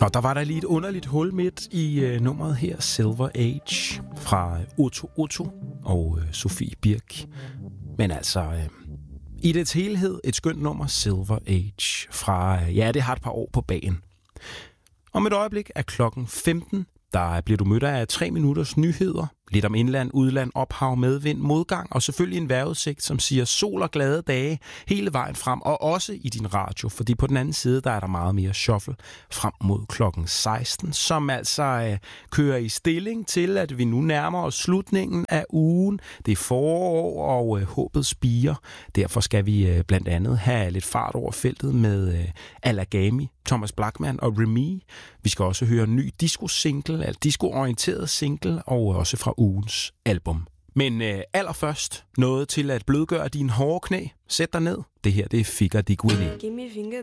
Og der var der lige et underligt hul midt i nummeret her, Silver Age, fra Otto Otto og Sofie Birk. Men altså, i dets helhed et skønt nummer, Silver Age, fra, ja, det har et par år på bagen. Om et øjeblik er klokken 15. Der bliver du mødt af 3 minutters nyheder, lidt om indland, udland, ophav, medvind, modgang og selvfølgelig en vejrudsigt, som siger sol og glade dage hele vejen frem, og også i din radio, fordi på den anden side, der er der meget mere shuffle frem mod klokken 16, som altså kører i stilling til, at vi nu nærmer os slutningen af ugen. Det er forår, og håbet spirer. Derfor skal vi blandt andet have lidt fart over feltet med Alagami, Thomas Blachman og Remy. Vi skal også høre en ny disco-single, altså disco-orienteret single, og også fra ugens album. Men allerførst noget til at blødgøre dine hårde knæ. Sæt dig ned. Det her, det er Figure di Guinea. Give me finger